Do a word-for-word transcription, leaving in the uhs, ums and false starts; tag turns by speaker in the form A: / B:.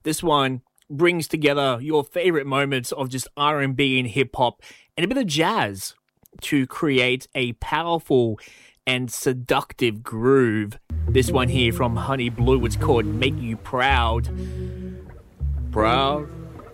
A: This one brings together your favorite moments of just R and B and hip hop and a bit of jazz to create a powerful and seductive groove. This one here from Honey Blue, it's called Make You Proud. Proud.